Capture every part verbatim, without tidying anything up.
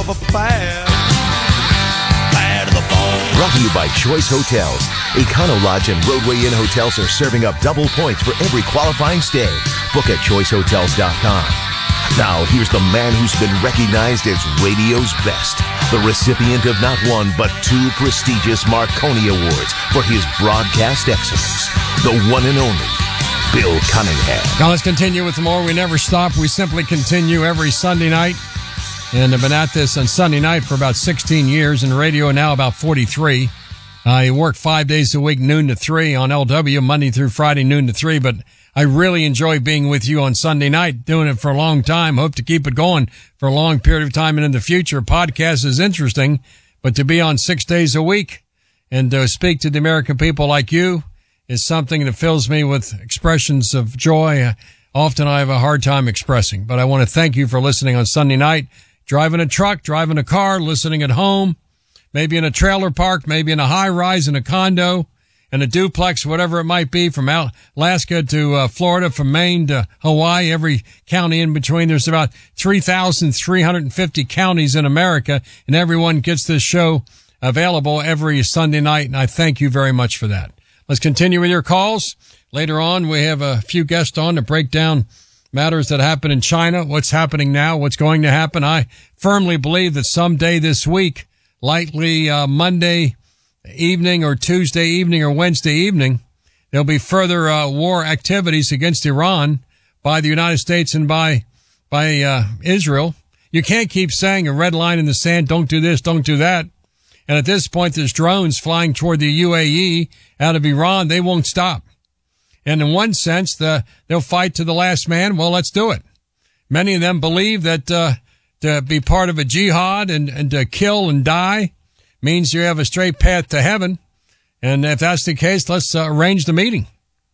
of a bad, bad of the bone. Brought to you by Choice Hotels. Econo Lodge and Roadway Inn hotels are serving up double points for every qualifying stay. Book at choice hotels dot com. Now, here's the man who's been recognized as radio's best, the recipient of not one, but two prestigious Marconi Awards for his broadcast excellence, the one and only Bill Cunningham. Now, let's continue with more. We never stop. We simply continue every Sunday night, and I've been at this on Sunday night for about sixteen years, in radio now about forty-three. I work five days a week, noon to three on L W, Monday through Friday, noon to three, but I really enjoy being with you on Sunday night, doing it for a long time. Hope to keep it going for a long period of time and in the future. Podcast is interesting, but to be on six days a week and to speak to the American people like you is something that fills me with expressions of joy. Often I have a hard time expressing, but I want to thank you for listening on Sunday night, driving a truck, driving a car, listening at home, maybe in a trailer park, maybe in a high rise in a condo, in a duplex, whatever it might be, from Alaska to uh, Florida, from Maine to Hawaii, every county in between. There's about three thousand three hundred fifty counties in America, and everyone gets this show available every Sunday night, and I thank you very much for that. Let's continue with your calls. Later on, we have a few guests on to break down matters that happen in China, what's happening now, what's going to happen. I firmly believe that someday this week, likely uh, Monday evening or Tuesday evening or Wednesday evening, there'll be further uh, war activities against Iran by the United States and by by uh, Israel. You can't keep saying a red line in the sand, don't do this, don't do that. And at this point, there's drones flying toward the U A E out of Iran. They won't stop. And in one sense, the, they'll fight to the last man. Well, let's do it. Many of them believe that uh, to be part of a jihad and, and to kill and die means you have a straight path to heaven. And if that's the case, let's uh, arrange the meeting.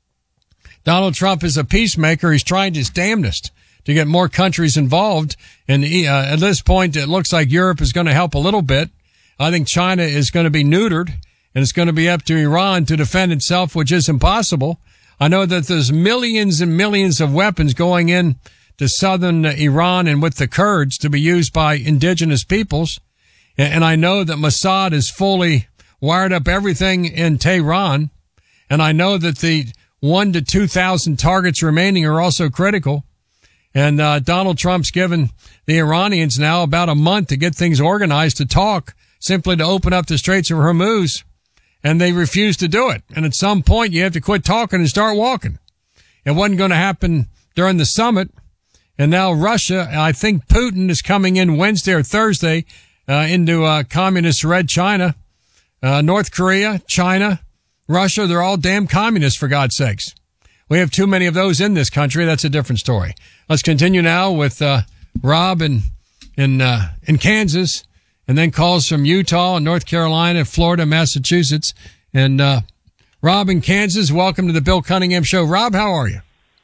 Donald Trump is a peacemaker. He's trying his damnedest to get more countries involved. And uh, at this point, it looks like Europe is going to help a little bit. I think China is going to be neutered, and it's going to be up to Iran to defend itself, which is impossible. I know that there's millions and millions of weapons going in to southern Iran and with the Kurds to be used by indigenous peoples. And I know that Mossad has fully wired up everything in Tehran. And I know that the one to two thousand targets remaining are also critical. And uh, Donald Trump's given the Iranians now about a month to get things organized, to talk, simply to open up the Straits of Hormuz. And they refuse to do it. And at some point, you have to quit talking and start walking. It wasn't going to happen during the summit. And now Russia, I think Putin is coming in Wednesday or Thursday Uh, into uh, communist red China, uh, North Korea, China, Russia. They're all damn communists, for God's sakes. We have too many of those in this country. That's a different story. Let's continue now with uh, Rob in in uh, in Kansas, and then calls from Utah and North Carolina, Florida, Massachusetts. And uh, Rob in Kansas, welcome to the Bill Cunningham Show. Rob, how are you?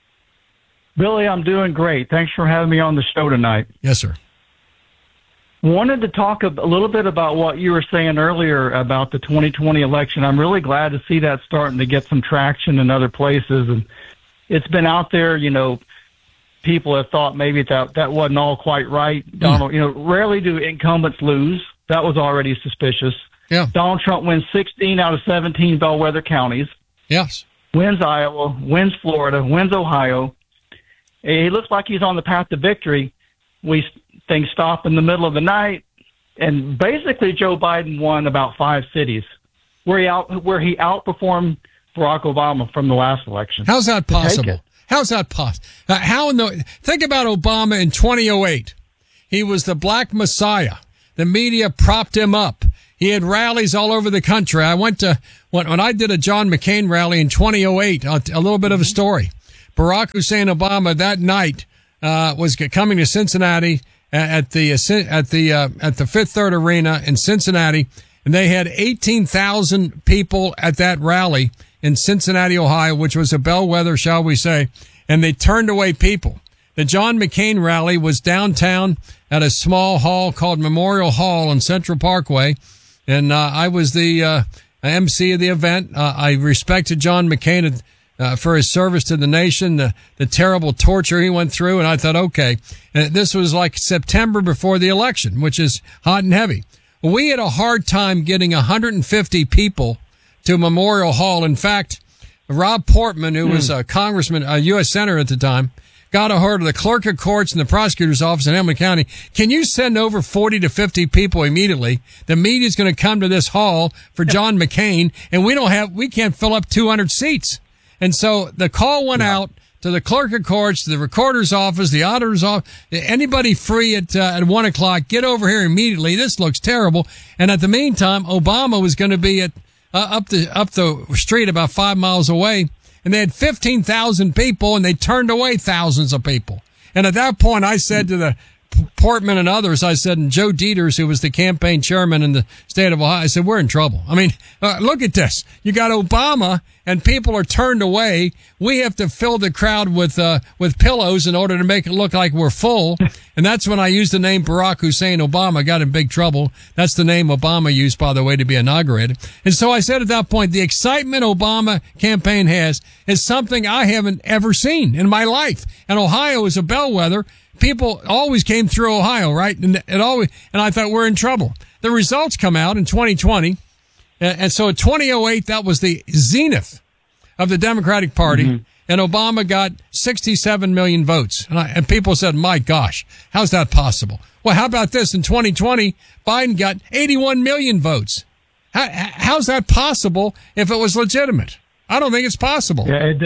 Billy, I'm doing great. Thanks for having me on the show tonight. Yes, sir. Wanted to talk a, a little bit about what you were saying earlier about the twenty twenty election. I'm really glad to see that starting to get some traction in other places. And it's been out there, you know, people have thought maybe that that wasn't all quite right. Donald, you know, rarely do incumbents lose. That was already suspicious. Yeah. Donald Trump wins sixteen out of seventeen bellwether counties. Yes. Wins Iowa, wins Florida, wins Ohio. He looks like he's on the path to victory. We things stop in the middle of the night, and basically Joe Biden won about five cities where he out where he outperformed Barack Obama from the last election. How's that possible? How's that possible? Uh, how in the think about Obama in twenty oh eight? He was the black messiah. The media propped him up. He had rallies all over the country. I went to when, when I did a John McCain rally in twenty oh eight. A, a little bit of a story. Barack Hussein Obama that night uh, was coming to Cincinnati at the at the uh, at the Fifth Third Arena in Cincinnati, and they had eighteen thousand people at that rally in Cincinnati, Ohio, which was a bellwether, shall we say, and they turned away people. The John McCain rally was downtown at a small hall called Memorial Hall on Central Parkway, and uh, I was the uh, M C of the event. Uh, I respected John McCain uh, for his service to the nation, the, the terrible torture he went through. And I thought, okay, and this was like September before the election, which is hot and heavy. We had a hard time getting one hundred fifty people to Memorial Hall. In fact, Rob Portman, who mm. was a congressman, a U S senator at the time, got a hold of the clerk of courts and the prosecutor's office in Hamilton County. Can you send over forty to fifty people immediately? The media's going to come to this hall for John McCain, and we don't have, we can't fill up two hundred seats. And so the call went yeah. out to the clerk of courts, to the recorder's office, the auditor's office, anybody free at, uh, at one o'clock, get over here immediately. This looks terrible. And at the meantime, Obama was going to be at, uh, up the, up the street about five miles away. And they had fifteen thousand people, and they turned away thousands of people. And at that point, I said to the Portman and others, I said, and Joe Dieters, who was the campaign chairman in the state of Ohio, I said, we're in trouble. I mean, uh, look at this. You got Obama, and people are turned away. We have to fill the crowd with uh, with pillows in order to make it look like we're full. And that's when I used the name Barack Hussein Obama. Got in big trouble. That's the name Obama used, by the way, to be inaugurated. And so I said at that point, the excitement Obama campaign has is something I haven't ever seen in my life. And Ohio is a bellwether. People always came through Ohio, right? And it always, and I thought we're in trouble. The results come out in twenty twenty. And so in twenty oh eight, that was the zenith of the Democratic Party. Mm-hmm. And Obama got sixty-seven million votes. And, I, and people said, my gosh, how's that possible? Well, how about this? In twenty twenty, Biden got eighty-one million votes. How, how's that possible if it was legitimate? I don't think it's possible. Yeah, it,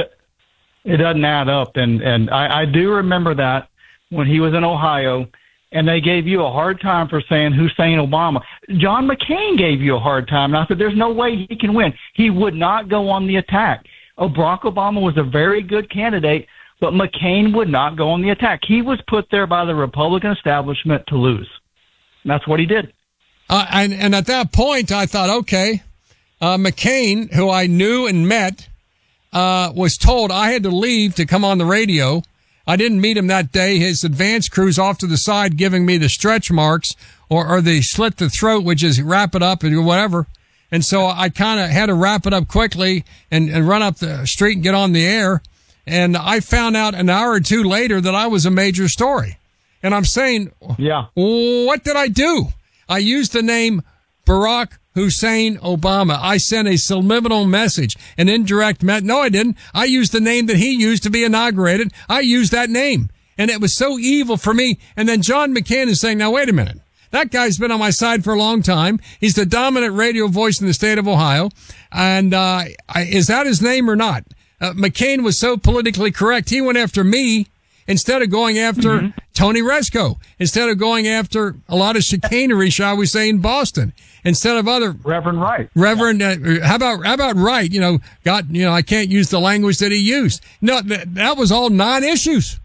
it doesn't add up. And, and I, I do remember that when he was in Ohio, and they gave you a hard time for saying Hussein Obama. John McCain gave you a hard time, and I said, there's no way he can win. He would not go on the attack. Oh, Barack Obama was a very good candidate, but McCain would not go on the attack. He was put there by the Republican establishment to lose. And that's what he did. Uh, and, and at that point, I thought, okay, uh, McCain, who I knew and met, uh, was told I had to leave to come on the radio. I didn't meet him that day. His advance crew's off to the side giving me the stretch marks or, or the slit the throat, which is wrap it up and whatever. And so I kind of had to wrap it up quickly and, and run up the street and get on the air. And I found out an hour or two later that I was a major story. And I'm saying, yeah, what did I do? I used the name Barack Hussein Obama. I sent a subliminal message, an indirect message. No, I didn't. I used the name that he used to be inaugurated. I used that name. And it was so evil for me. And then John McCain is saying, now, wait a minute. That guy's been on my side for a long time. He's the dominant radio voice in the state of Ohio. And uh is that his name or not? Uh, McCain was so politically correct. He went after me instead of going after mm-hmm. Tony Rezko, instead of going after a lot of chicanery, shall we say, in Boston. Instead of other Reverend Wright, Reverend, uh, how about how about Wright? You know, God, you know, I can't use the language that he used. No, that, that was all non-issues.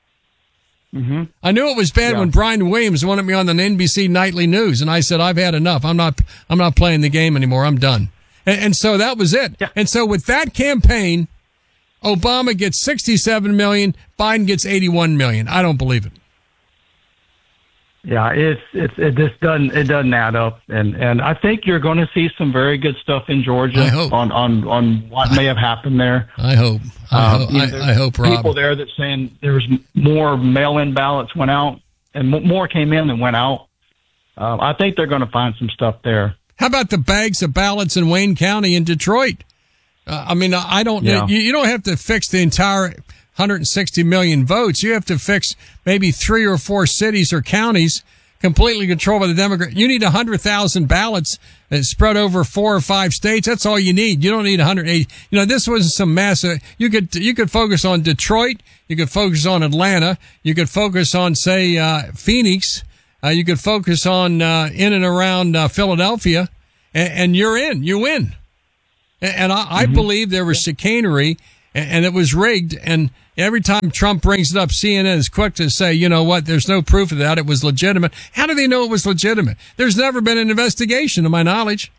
Mm-hmm. I knew it was bad yeah. when Brian Williams wanted me on the N B C Nightly News, and I said, I've had enough. I'm not, I'm not playing the game anymore. I'm done. And, and so that was it. Yeah. And so with that campaign, Obama gets sixty-seven million, Biden gets eighty-one million. I don't believe it. Yeah, it's it's it just doesn't it doesn't add up, and and I think you're going to see some very good stuff in Georgia on on on what may have happened there. I hope. I um, hope. you know, I, I hope. Rob. People there that saying there was more mail-in ballots went out, and more came in than went out. Um, I think they're going to find some stuff there. How about the bags of ballots in Wayne County in Detroit? Uh, I mean, I don't. Yeah. You, you don't have to fix the entire one hundred sixty million votes. You have to fix maybe three or four cities or counties completely controlled by the Democrat. You need one hundred thousand ballots spread over four or five states. That's all you need. You don't need one hundred eighty. You know, this wasn't some massive. You could you could focus on Detroit. You could focus on Atlanta. You could focus on, say, uh, Phoenix. Uh, you could focus on uh, in and around uh, Philadelphia, and, and you're in. You win. And, and I, I mm-hmm. believe there was chicanery, and, and it was rigged. And every time Trump brings it up, C N N is quick to say, you know what, there's no proof of that. It was legitimate. How do they know it was legitimate? There's never been an investigation, to my knowledge.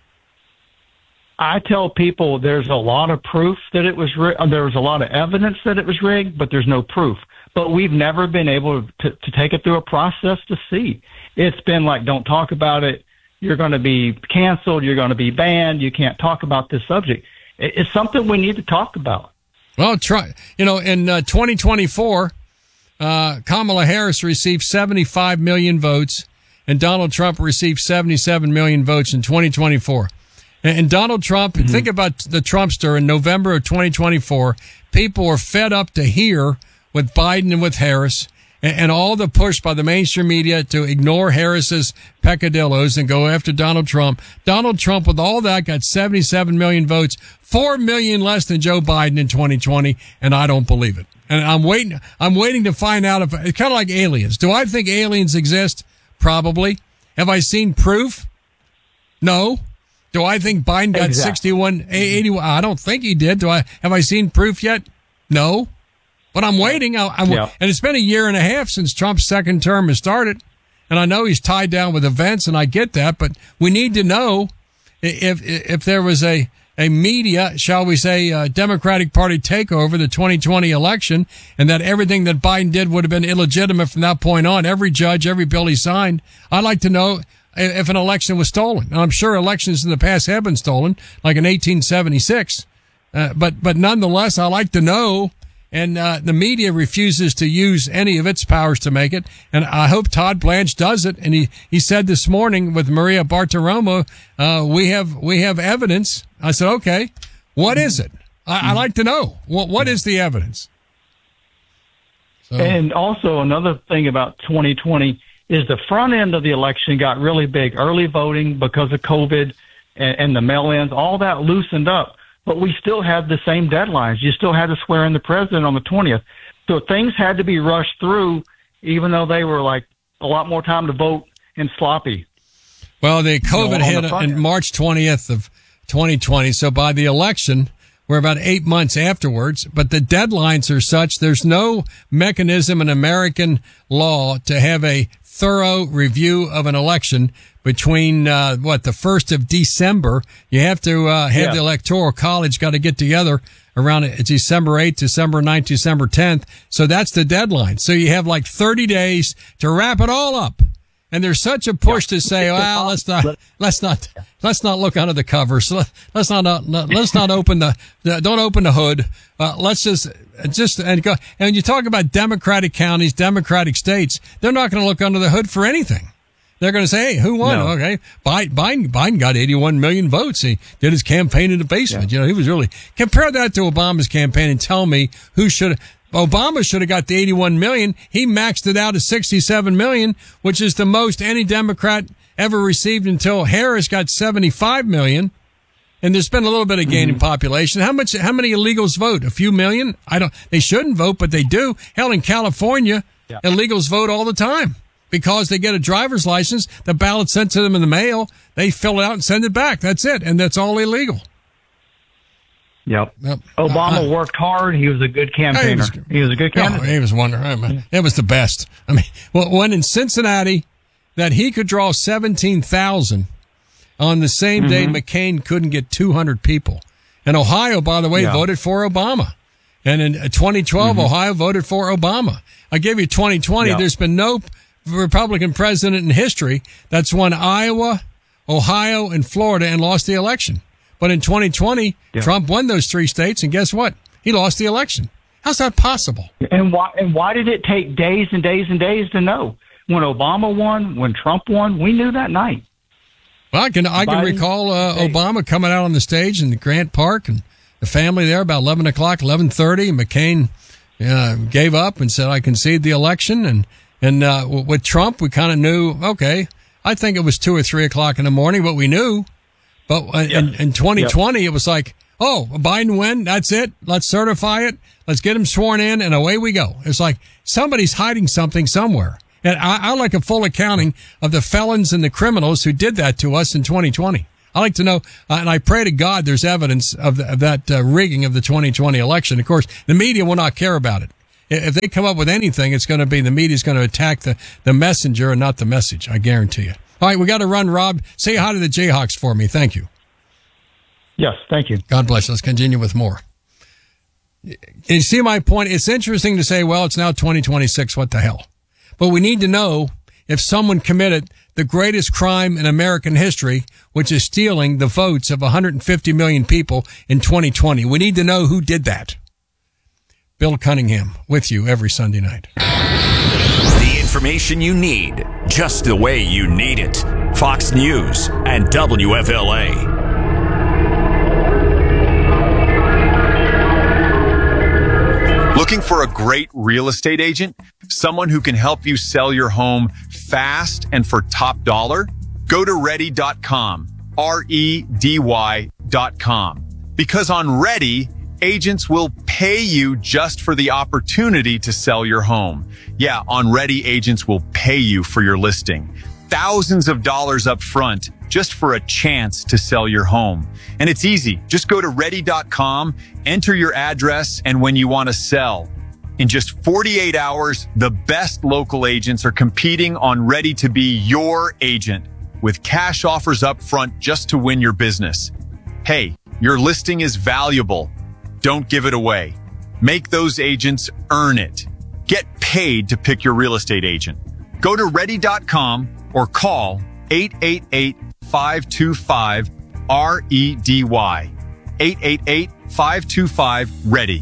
I tell people there's a lot of proof that it was rigged. There was a lot of evidence that it was rigged, but there's no proof. But we've never been able to, to take it through a process to see. It's been like, don't talk about it. You're going to be canceled. You're going to be banned. You can't talk about this subject. It's something we need to talk about. Well, try, you know, in uh, twenty twenty-four, uh, Kamala Harris received seventy-five million votes, and Donald Trump received seventy-seven million votes in twenty twenty-four. And, and Donald Trump, mm-hmm. think about the Trumpster in November of twenty twenty-four. People were fed up to hear with Biden and with Harris, and, and all the push by the mainstream media to ignore Harris's peccadillos and go after Donald Trump. Donald Trump, with all that, got seventy-seven million votes, four million less than Joe Biden in twenty twenty, and I don't believe it. And I'm waiting, I'm waiting to find out if, it's kind of like aliens. Do I think aliens exist? Probably. Have I seen proof? No. Do I think Biden got exactly. sixty-one, eighty-one? I don't think he did. Do I, have I seen proof yet? No. But I'm waiting. I, I'm, yeah. And it's been a year and a half since Trump's second term has started. And I know he's tied down with events, and I get that, but we need to know if, if there was a, a media, shall we say, uh, Democratic Party takeover the twenty twenty election, and that everything that Biden did would have been illegitimate from that point on. Every judge, every bill he signed. I'd like to know if an election was stolen. And I'm sure elections in the past have been stolen, like in eighteen seventy-six. Uh, but, but nonetheless, I like to know, and, uh, the media refuses to use any of its powers to make it. And I hope Todd Blanche does it. And he, he said this morning with Maria Bartiromo, uh, we have, we have evidence. I said, okay, what is it? I, I'd like to know. What, what is the evidence? So. And also another thing about twenty twenty is the front end of the election got really big. Early voting because of COVID and, and the mail-ins, all that loosened up. But we still had the same deadlines. You still had to swear in the president on the twentieth. So things had to be rushed through, even though they were like a lot more time to vote and sloppy. Well, the COVID you know, hit on March twentieth of twenty twenty. So by the election, we're about eight months afterwards. But the deadlines are such, there's no mechanism in American law to have a thorough review of an election between, uh, what, the first of December. You have to, uh, have yeah. the Electoral College got to get together around December eighth, December ninth, December tenth. So that's the deadline. So you have like thirty days to wrap it all up. And there's such a push yeah. to say, well, let's not, let's not, let's not look under the covers. So let, let's not, uh, let's not open the, the, don't open the hood. Uh, let's just, just, and go, and when you talk about Democratic counties, Democratic states, they're not going to look under the hood for anything. They're going to say, hey, who won? No. Okay. Biden, Biden got eighty-one million votes. He did his campaign in the basement. Yeah. You know, he was really, compare that to Obama's campaign and tell me who should, Obama should have got the eighty-one million. He maxed it out at sixty-seven million, which is the most any Democrat ever received until Harris got seventy-five million. And there's been a little bit of gain mm-hmm. in population. How much, how many illegals vote? A few million? I don't, they shouldn't vote, but they do. Hell, in California, yeah. illegals vote all the time because they get a driver's license. The ballot's sent to them in the mail. They fill it out and send it back. That's it. And that's all illegal. Yep. yep. Obama uh, worked hard. He was a good campaigner. He was, he was a good candidate. Oh, he was wonderful. It was the best. I mean, well, when in Cincinnati, that he could draw seventeen thousand on the same mm-hmm. day McCain couldn't get two hundred people. And Ohio, by the way, yeah. voted for Obama. And in twenty twelve, mm-hmm. Ohio voted for Obama. I gave you twenty twenty. Yeah. There's been no Republican president in history that's won Iowa, Ohio, and Florida and lost the election. But in twenty twenty, yeah. Trump won those three states, and guess what? He lost the election. How's that possible? And why, and why did it take days and days and days to know? When Obama won, when Trump won, we knew that night. Well, I can I can Biden, recall uh, hey. Obama coming out on the stage in the Grant Park and the family there about eleven o'clock, eleven thirty. McCain uh, gave up and said, I concede the election. And, and uh, with Trump, we kind of knew, okay, I think it was two or three o'clock in the morning, but we knew. But uh, yep. in, in twenty twenty, yep. it was like, oh, Biden win, that's it. Let's certify it. Let's get him sworn in, and away we go. It's like somebody's hiding something somewhere. And I, I like a full accounting of the felons and the criminals who did that to us in twenty twenty. I like to know, uh, and I pray to God there's evidence of, the, of that uh, rigging of the twenty twenty election. Of course, the media will not care about it. If they come up with anything, it's going to be the media's going to attack the, the messenger and not the message. I guarantee you. All right, we got to run, Rob. Say hi to the Jayhawks for me. Thank you. Yes, thank you. God bless. Let's continue with more. You see my point? It's interesting to say, well, it's now twenty twenty-six. What the hell? But we need to know if someone committed the greatest crime in American history, which is stealing the votes of one hundred fifty million people in twenty twenty. We need to know who did that. Bill Cunningham with you every Sunday night. The information you need, just the way you need it. Fox News and W F L A. Looking for a great real estate agent? Someone who can help you sell your home fast and for top dollar? Go to ready dot com, R E D Y dot com. Because on Ready, agents will pay you just for the opportunity to sell your home. Yeah, on Ready, agents will pay you for your listing. Thousands of dollars up front just for a chance to sell your home. And it's easy. Just go to ready dot com, enter your address, and when you want to sell. In just forty-eight hours, the best local agents are competing on Ready to be your agent with cash offers up front just to win your business. Hey, your listing is valuable. Don't give it away. Make those agents earn it. Get paid to pick your real estate agent. Go to ready dot com or call eight eight eight, five two five, R E D Y. eight eight eight, five two five, READY.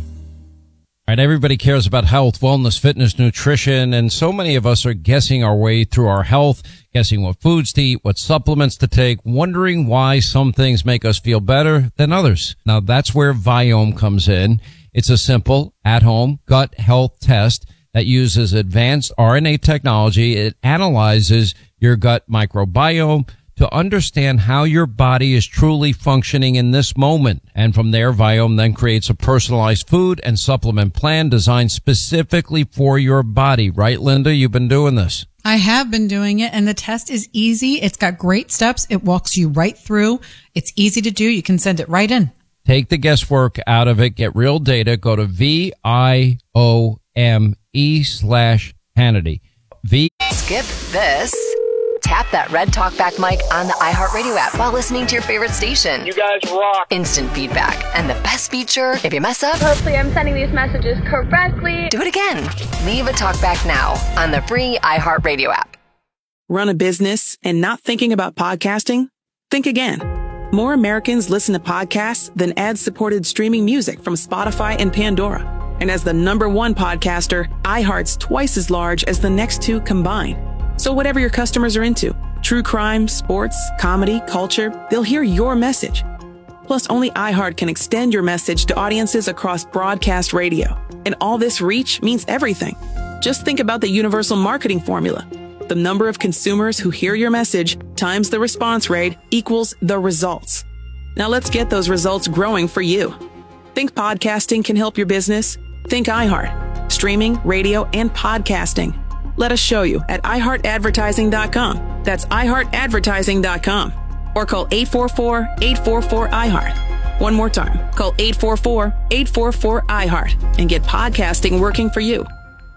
All right, everybody cares about health, wellness, fitness, nutrition, and so many of us are guessing our way through our health, guessing what foods to eat, what supplements to take, wondering why some things make us feel better than others. Now, that's where Viome comes in. It's a simple, at-home gut health test that uses advanced R N A technology. It analyzes your gut microbiome to understand how your body is truly functioning in this moment. And from there, Viome then creates a personalized food and supplement plan designed specifically for your body. Right, Linda? You've been doing this. I have been doing it, and the test is easy. It's got great steps. It walks you right through. It's easy to do. You can send it right in. Take the guesswork out of it. Get real data. Go to V I O M E slash Hannity. V. Skip this. Tap that red talkback mic on the iHeartRadio app while listening to your favorite station. You guys rock. Instant feedback. And the best feature, if you mess up, hopefully I'm sending these messages correctly. Do it again. Leave a talkback now on the free iHeartRadio app. Run a business and not thinking about podcasting? Think again. More Americans listen to podcasts than ad-supported streaming music from Spotify and Pandora. And as the number one podcaster, iHeart's twice as large as the next two combined. So whatever your customers are into, true crime, sports, comedy, culture, they'll hear your message. Plus, only iHeart can extend your message to audiences across broadcast radio. And all this reach means everything. Just think about the universal marketing formula. The number of consumers who hear your message times the response rate equals the results. Now let's get those results growing for you. Think podcasting can help your business? Think iHeart. Streaming, radio, and podcasting. Let us show you at i heart advertising dot com. That's i heart advertising dot com. Or call eight four four, eight four four, I heart. One more time. Call eight four four, eight four four, I heart and get podcasting working for you.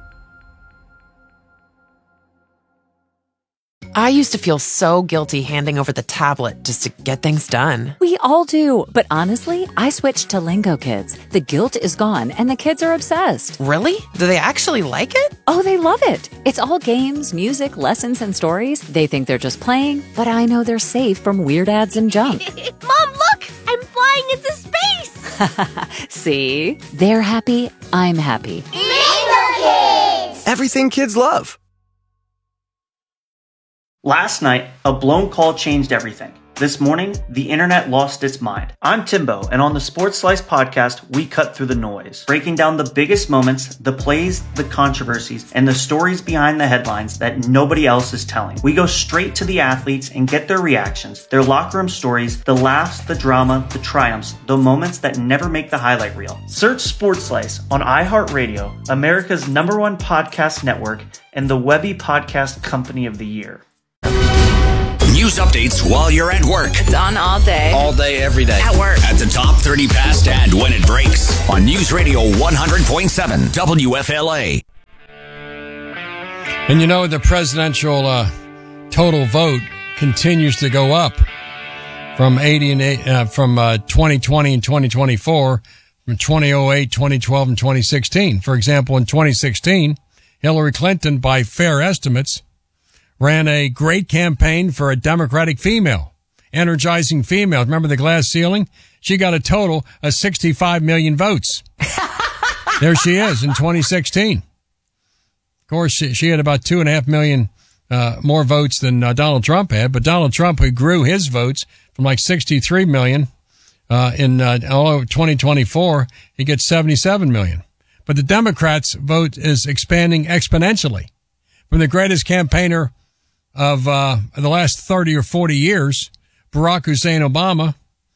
I used to feel so guilty handing over the tablet just to get things done. We all do. But honestly, I switched to Lingo Kids. The guilt is gone and the kids are obsessed. Really? Do they actually like it? Oh, they love it. It's all games, music, lessons, and stories. They think they're just playing, but I know they're safe from weird ads and junk. Mom, look! I'm flying into space! See? They're happy. I'm happy. Lingo Kids! Everything kids love. Last night, a blown call changed everything. This morning, the internet lost its mind. I'm Timbo, and on the Sports Slice podcast, we cut through the noise, breaking down the biggest moments, the plays, the controversies, and the stories behind the headlines that nobody else is telling. We go straight to the athletes and get their reactions, their locker room stories, the laughs, the drama, the triumphs, the moments that never make the highlight reel. Search Sports Slice on iHeartRadio, America's number one podcast network, and the Webby Podcast Company of the Year. News updates while you're at work. It's on all day. All day, every day. At work. At the top thirty past and when it breaks. On News Radio one hundred point seven W F L A. And you know, the presidential uh, total vote continues to go up from eighty and eight, uh, from uh, twenty twenty and twenty twenty-four, from twenty oh eight, twenty twelve, and twenty sixteen. For example, in twenty sixteen, Hillary Clinton, by fair estimates, ran a great campaign for a Democratic female, energizing female. Remember the glass ceiling? She got a total of sixty-five million votes. there she is in twenty sixteen. Of course, she, she had about two and a half million uh, more votes than uh, Donald Trump had, but Donald Trump, who grew his votes from like sixty-three million uh, in uh, oh, twenty twenty-four, he gets seventy-seven million. But the Democrats' vote is expanding exponentially. From the greatest campaigner of uh, the last thirty or forty years, Barack Hussein Obama,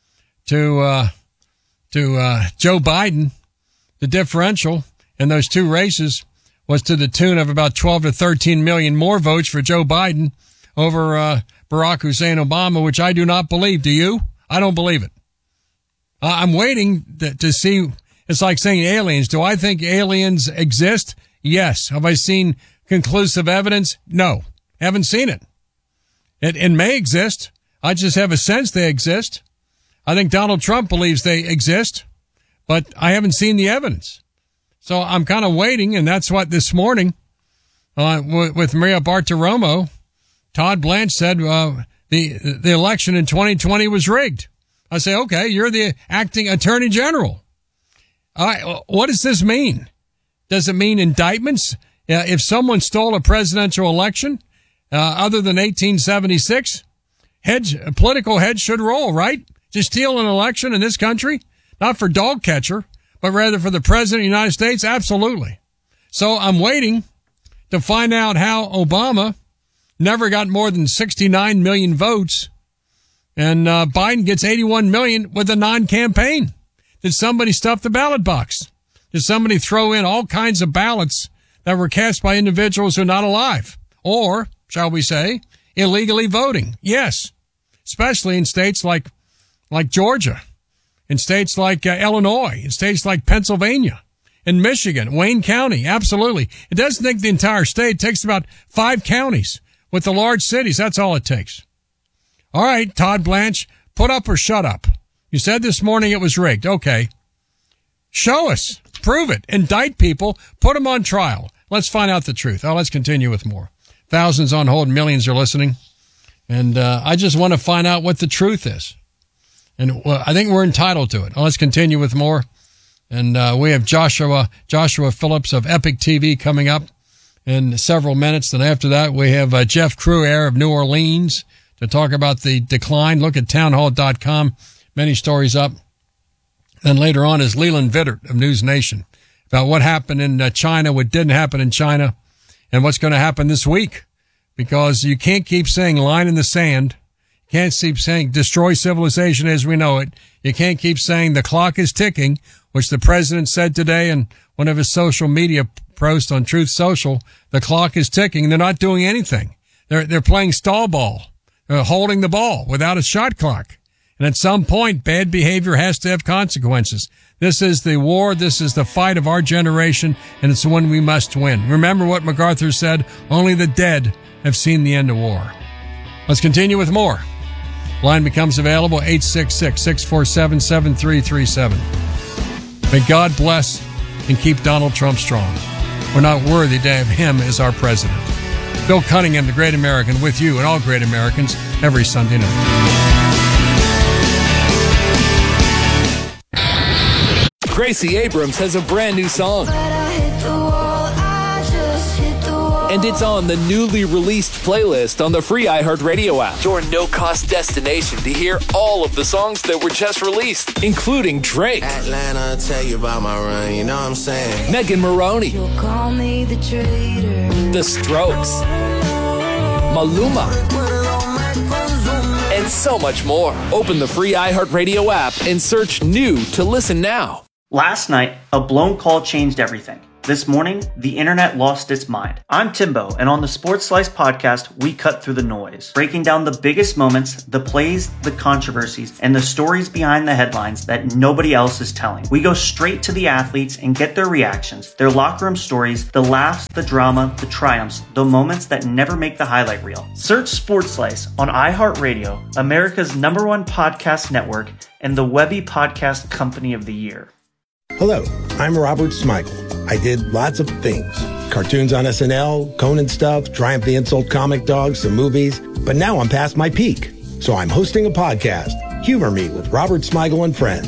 to uh, to uh, Joe Biden, the differential in those two races was to the tune of about twelve to thirteen million more votes for Joe Biden over uh, Barack Hussein Obama, which I do not believe. Do you? I don't believe it. Uh, I'm waiting to, to see. It's like saying aliens. Do I think aliens exist? Yes. Have I seen conclusive evidence? No. Haven't seen it. It, it may exist. I just have a sense they exist. I think Donald Trump believes they exist, but I haven't seen the evidence. So I'm kind of waiting, and that's what this morning uh, w- with Maria Bartiromo, Todd Blanche said uh, the the election in twenty twenty was rigged. I say, okay, you're the acting attorney general. All right, what does this mean? Does it mean indictments? Uh, if someone stole a presidential election uh, other than eighteen seventy-six, heads, political heads should roll, right? To steal an election in this country, not for dog catcher, but rather for the president of the United States? Absolutely. So I'm waiting to find out how Obama never got more than sixty-nine million votes and uh, Biden gets eighty-one million with a non-campaign. Did somebody stuff the ballot box? Did somebody throw in all kinds of ballots that were cast by individuals who are not alive? Or, shall we say, illegally voting? Yes, especially in states like like Georgia, in states like uh, Illinois, in states like Pennsylvania, in Michigan, Wayne County. Absolutely. It doesn't take the entire state. It takes about five counties with the large cities. That's all it takes. All right, Todd Blanche, put up or shut up. You said this morning it was rigged. Okay. Show us. Prove it. Indict people. Put them on trial. Let's find out the truth. Oh, let's continue with more. Thousands on hold. Millions are listening. And uh, I just want to find out what the truth is. And well, I think we're entitled to it. Oh, let's continue with more. And uh, we have Joshua Joshua Phillips of Epic T V coming up in several minutes. And after that, we have uh, Jeff Cruaire of New Orleans to talk about the decline. Look at townhall dot com. Many stories up. Then later on is Leland Vittert of News Nation about what happened in uh, China, what didn't happen in China, and what's going to happen this week. Because you can't keep saying line in the sand. You can't keep saying destroy civilization as we know it. You can't keep saying the clock is ticking, which the president said today in one of his social media posts on Truth Social. The clock is ticking. They're not doing anything. They're, they're playing stall ball. They're holding the ball without a shot clock. And at some point, bad behavior has to have consequences. This is the war. This is the fight of our generation, and it's the one we must win. Remember what MacArthur said, only the dead have seen the end of war. Let's continue with more. Line becomes available, eight six six, six four seven, seven three three seven. May God bless and keep Donald Trump strong. We're not worthy to have him as our president. Bill Cunningham, the great American, with you and all great Americans every Sunday night. Gracie Abrams has a brand new song. And it's on the newly released playlist on the free iHeartRadio app. Your no-cost destination to hear all of the songs that were just released, including Drake, Atlanta, tell you about my run, you know what I'm saying? Megan Maroney, You'll call me the traitor. The Strokes, Maluma, and so much more. Open the free iHeartRadio app and search new to listen now. Last night, a blown call changed everything. This morning, the internet lost its mind. I'm Timbo, and on the Sports Slice podcast, we cut through the noise, breaking down the biggest moments, the plays, the controversies, and the stories behind the headlines that nobody else is telling. We go straight to the athletes and get their reactions, their locker room stories, the laughs, the drama, the triumphs, the moments that never make the highlight reel. Search Sports Slice on iHeartRadio, America's number one podcast network, and the Webby Podcast Company of the Year. Hello, I'm Robert Smigel. I did lots of things. Cartoons on S N L, Conan stuff, Triumph the Insult comic dogs, some movies. But now I'm past my peak. So I'm hosting a podcast, Humor Me with Robert Smigel and Friends.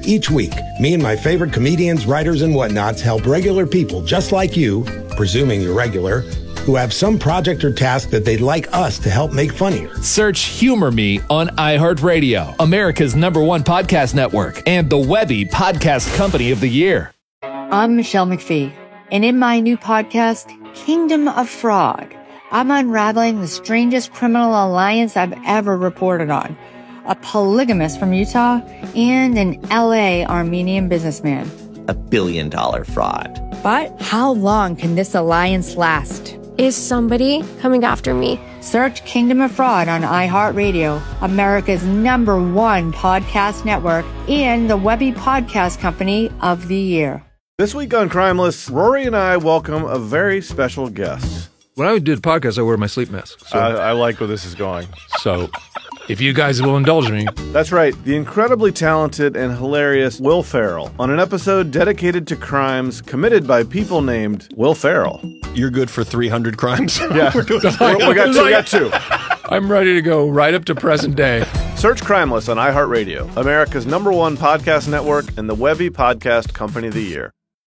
Each week, me and my favorite comedians, writers, and whatnots help regular people just like you, presuming you're regular, who have some project or task that they'd like us to help make funnier. Search Humor Me on iHeartRadio, America's number one podcast network, and the Webby Podcast Company of the Year. I'm Michelle McPhee, and in my new podcast, Kingdom of Fraud, I'm unraveling the strangest criminal alliance I've ever reported on. A polygamist from Utah and an L A Armenian businessman. A billion dollar fraud. But how long can this alliance last? Is somebody coming after me? Search Kingdom of Fraud on iHeartRadio, America's number one podcast network, and the Webby Podcast Company of the Year. This week on Crimeless, Rory and I welcome a very special guest. When I do the podcast, I wear my sleep mask. So. I, I like where this is going. So, if you guys will indulge me. That's right. The incredibly talented and hilarious Will Ferrell on an episode dedicated to crimes committed by people named Will Ferrell. You're good for three hundred crimes? Yeah. We're doing we, we, got two, we got two. I'm ready to go right up to present day. Search Crimeless on iHeartRadio, America's number one podcast network, and the Webby Podcast Company of the Year.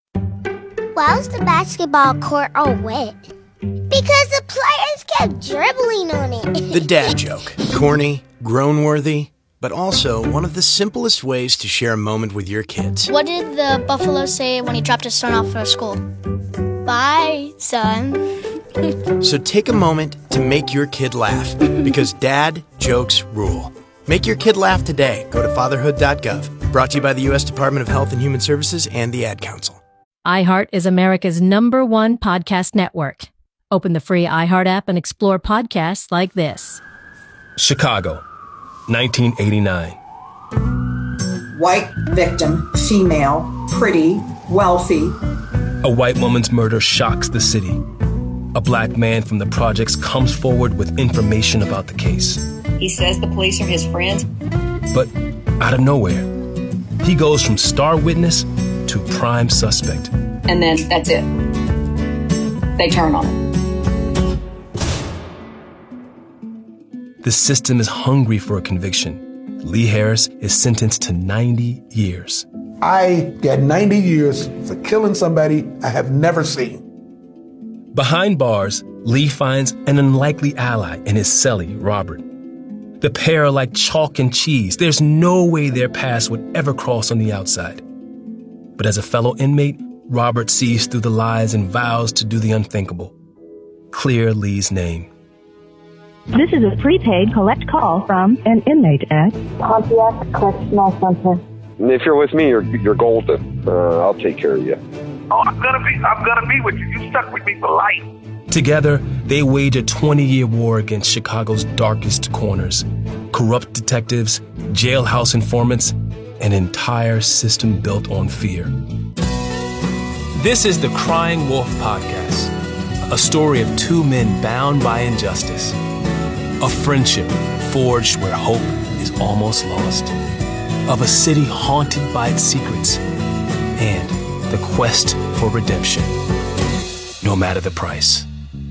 Why was the basketball court all wet? Because the players kept dribbling on it. The dad joke. Corny, groan-worthy, but also one of the simplest ways to share a moment with your kids. What did the buffalo say when he dropped his son off for school? Bye, son. So take a moment to make your kid laugh, because dad jokes rule. Make your kid laugh today. Go to fatherhood dot gov. Brought to you by the U S Department of Health and Human Services and the Ad Council. iHeart is America's number one podcast network. Open the free iHeart app and explore podcasts like this. Chicago, nineteen eighty-nine. White victim, female, pretty, wealthy. A white woman's murder shocks the city. A black man from the projects comes forward with information about the case. He says the police are his friends. But out of nowhere, he goes from star witness to prime suspect. And then that's it. They turn on him. The system is hungry for a conviction. Lee Harris is sentenced to ninety years. I got ninety years for killing somebody I have never seen. Behind bars, Lee finds an unlikely ally in his cellie, Robert. The pair are like chalk and cheese. There's no way their paths would ever cross on the outside. But as a fellow inmate, Robert sees through the lies and vows to do the unthinkable. Clear Lee's name. This is a prepaid collect call from an inmate at Pontiac Correctional Center. If you're with me, you're you're golden. Uh, I'll take care of you. Oh, I'm gonna be I'm gonna be with you. You stuck with me for life. Together, they wage a twenty-year war against Chicago's darkest corners. Corrupt detectives, jailhouse informants, an entire system built on fear. This is the Crying Wolf Podcast, a story of two men bound by injustice. A friendship forged where hope is almost lost. Of a city haunted by its secrets. And the quest for redemption, no matter the price.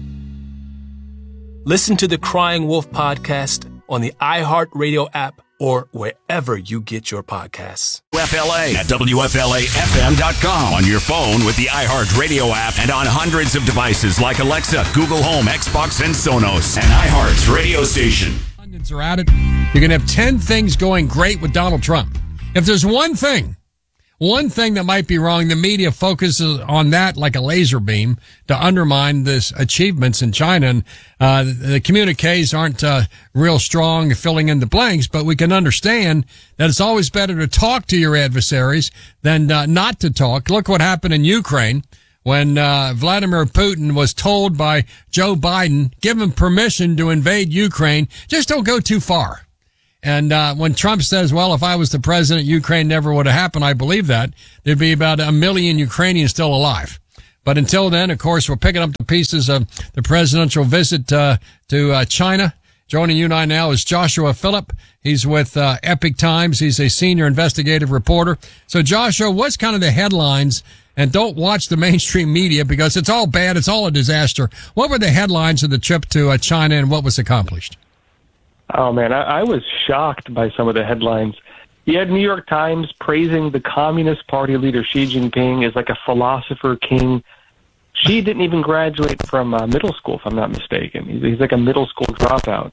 Listen to the Crying Wolf Podcast on the iHeartRadio app or wherever you get your podcasts. W F L A at W F L A F M dot com on your phone with the iHeartRadio app and on hundreds of devices like Alexa, Google Home, Xbox, and Sonos, and iHeart's radio station. Pundits are at it. You're going to have ten things going great with Donald Trump. If there's one thing, one thing that might be wrong, the media focuses on that like a laser beam to undermine this achievements in China. And uh, the communiques aren't uh, real strong filling in the blanks, but we can understand that it's always better to talk to your adversaries than uh, not to talk. Look what happened in Ukraine when uh, Vladimir Putin was told by Joe Biden, give him permission to invade Ukraine, just don't go too far. And uh when Trump says, well, if I was the president, Ukraine never would have happened, I believe that. There'd be about a million Ukrainians still alive. But until then, of course, we're picking up the pieces of the presidential visit uh to uh China. Joining you and I now is Joshua Phillip. He's with uh Epic Times. He's a senior investigative reporter. So, Joshua, what's kind of the headlines? And don't watch the mainstream media because it's all bad. It's all a disaster. What were the headlines of the trip to uh, China and what was accomplished? Oh, man, I, I was shocked by some of the headlines. You had New York Times praising the Communist Party leader Xi Jinping as like a philosopher king. Xi didn't even graduate from uh, middle school, if I'm not mistaken. He's, he's like a middle school dropout.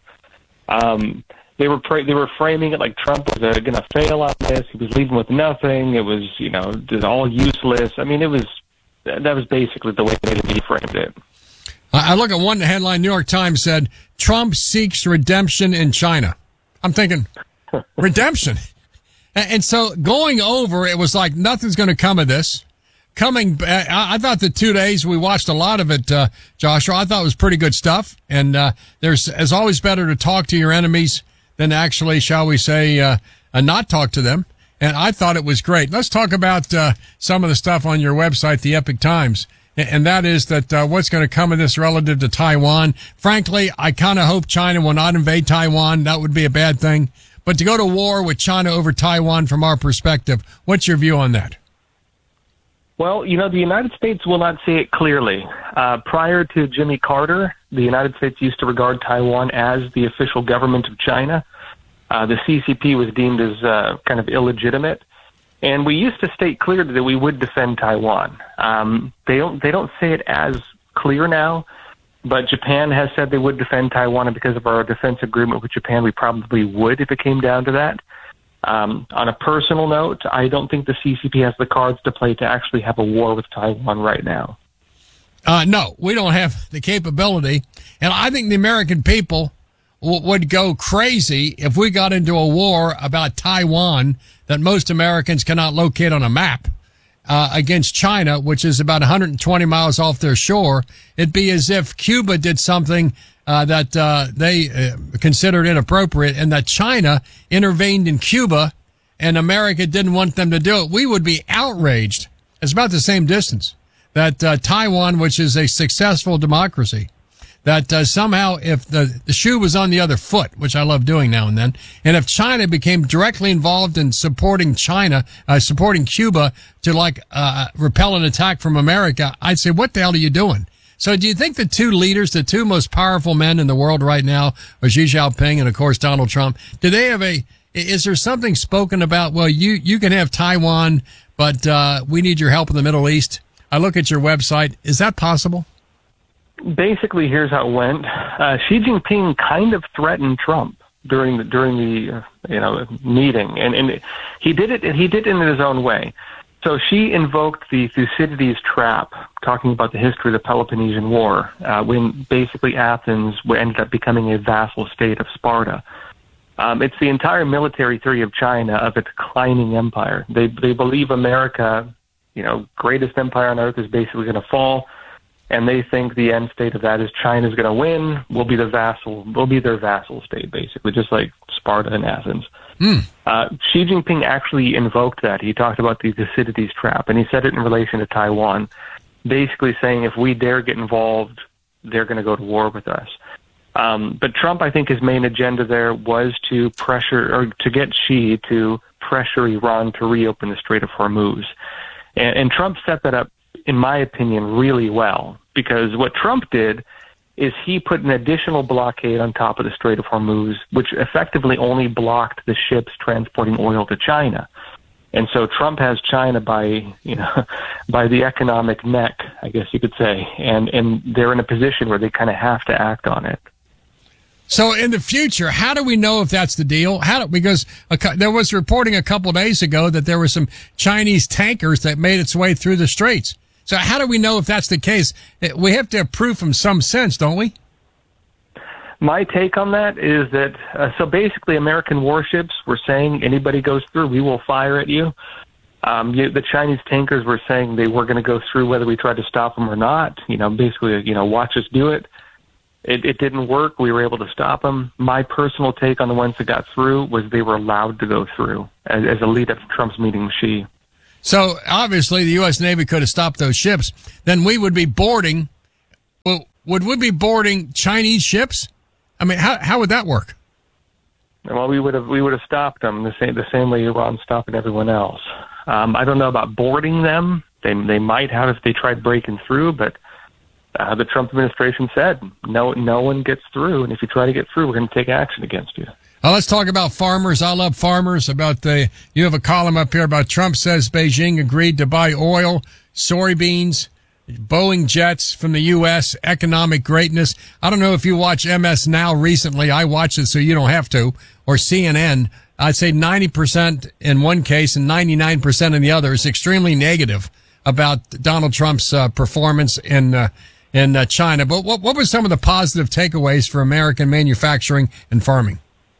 Um, they were pra- they were framing it like Trump was uh, going to fail on this. He was leaving with nothing. It was, you know, it's all useless. I mean, it was that was basically the way they framed it. I look at one headline. New York Times said Trump seeks redemption in China. I'm thinking redemption. And so going over, it was like nothing's going to come of this. Coming back, I thought the two days we watched a lot of it, uh, Joshua, I thought it was pretty good stuff. And, uh, there's, it's always better to talk to your enemies than actually, shall we say, uh, uh, not talk to them. And I thought it was great. Let's talk about, uh, some of the stuff on your website, the Epic Times. And that is that, uh, what's going to come of this relative to Taiwan. Frankly, I kind of hope China will not invade Taiwan. That would be a bad thing. But to go to war with China over Taiwan from our perspective, what's your view on that? Well, you know, the United States will not see it clearly. Uh, prior to Jimmy Carter, the United States used to regard Taiwan as the official government of China. Uh, the C C P was deemed as uh, kind of illegitimate. And we used to state clearly that we would defend Taiwan. Um, they don't, they don't say it as clear now. But Japan has said they would defend Taiwan, and because of our defense agreement with Japan, we probably would if it came down to that. Um, on a personal note, I don't think the C C P has the cards to play to actually have a war with Taiwan right now. Uh, no, we don't have the capability. And I think the American people w- would go crazy if we got into a war about Taiwan that most Americans cannot locate on a map. Uh, against China, which is about one hundred twenty miles off their shore. It'd be as if Cuba did something uh, that uh, they uh, considered inappropriate, and that China intervened in Cuba, and America didn't want them to do it. We would be outraged. It's about the same distance. That uh, Taiwan, which is a successful democracy, that uh, somehow if the, the shoe was on the other foot, which I love doing now and then, and if China became directly involved in supporting China, uh, supporting Cuba to like uh, repel an attack from America, I'd say, what the hell are you doing? So do you think the two leaders, the two most powerful men in the world right now, are Xi Jinping and, of course, Donald Trump, do they have a, is there something spoken about, well, you, you can have Taiwan, but uh, we need your help in the Middle East? I look at your website. Is that possible? Basically, here's how it went. Uh, Xi Jinping kind of threatened Trump during the during the uh, you know meeting, and and he did it. And he did it in his own way. So Xi invoked the Thucydides trap, talking about the history of the Peloponnesian War, uh, when basically Athens ended up becoming a vassal state of Sparta. Um, it's the entire military theory of China of a declining empire. They they believe America, you know, greatest empire on earth, is basically going to fall. And they think the end state of that is China's going to win. We'll be the vassal. We'll be their vassal state, basically, just like Sparta and Athens. Mm. Uh, Xi Jinping actually invoked that. He talked about the Thucydides trap, and he said it in relation to Taiwan, basically saying if we dare get involved, they're going to go to war with us. Um, but Trump, I think his main agenda there was to pressure, or to get Xi to pressure Iran to reopen the Strait of Hormuz. And, and Trump set that up, in my opinion, really well, because what Trump did is he put an additional blockade on top of the Strait of Hormuz, which effectively only blocked the ships transporting oil to China. And so Trump has China by, you know, by the economic neck, I guess you could say, and, and they're in a position where they kind of have to act on it. So in the future, how do we know if that's the deal? How do, because a, there was reporting a couple of days ago that there were some Chinese tankers that made its way through the straits. So how do we know if that's the case? We have to have proof from some sense, don't we? My take on that is that, uh, so basically American warships were saying anybody goes through, we will fire at you. Um, you, the Chinese tankers were saying they were going to go through whether we tried to stop them or not. You know, basically, you know, watch us do it. It, it didn't work. We were able to stop them. My personal take on the ones that got through was they were allowed to go through as, as a lead-up to Trump's meeting with Xi. So obviously the U S Navy could have stopped those ships. Then we would be boarding. Well, would we be boarding Chinese ships? I mean, how how would that work? Well, we would have we would have stopped them the same the same way Iran's stopping everyone else. Um, I don't know about boarding them. They they might have if they tried breaking through, but uh, the Trump administration said no no one gets through, and if you try to get through, we're going to take action against you. Uh, let's talk about farmers. I love farmers. About the, you have a column up here about Trump says Beijing agreed to buy oil, soybeans, Boeing jets from the U S, economic greatness. I don't know if you watch M S Now recently. I watch it so you don't have to, or C N N. I'd say ninety percent in one case and ninety-nine percent in the other is extremely negative about Donald Trump's uh, performance in uh, in uh, China. But what, what were some of the positive takeaways for American manufacturing and farming?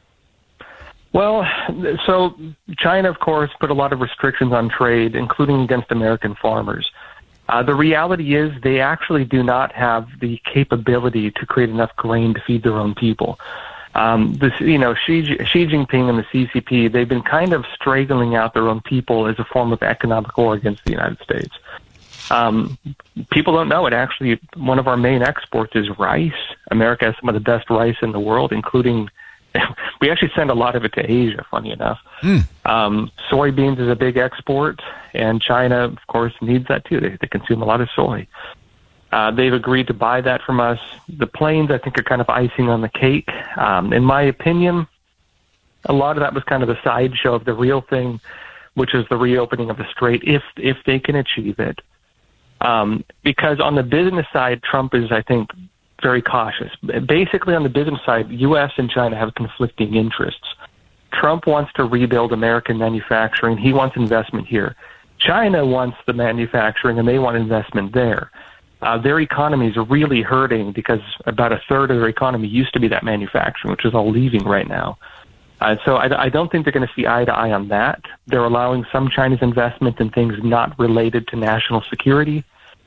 Well, so China, of course, put a lot of restrictions on trade, including against American farmers. Uh, the reality is they actually do not have the capability to create enough grain to feed their own people. Um, this, you know, Xi, Xi Jinping and the C C P, they've been kind of strangling out their own people as a form of economic war against the United States. Um, people don't know it. Actually, one of our main exports is rice. America has some of the best rice in the world, including we actually send a lot of it to Asia, funny enough. Mm. Um, soybeans is a big export, and China, of course, needs that too. They, they consume a lot of soy. Uh, they've agreed to buy that from us. The planes, I think, are kind of icing on the cake. Um, in my opinion, a lot of that was kind of a sideshow of the real thing, which is the reopening of the strait, if if they can achieve it. Um, because on the business side, Trump is, I think, very cautious. Basically, on the business side, U S and China have conflicting interests. Trump wants to rebuild American manufacturing. He wants investment here. China wants the manufacturing, and they want investment there. Uh, their economy is really hurting because about a third of their economy used to be that manufacturing, which is all leaving right now. Uh, so I, I don't think they're going to see eye to eye on that. They're allowing some Chinese investment in things not related to national security.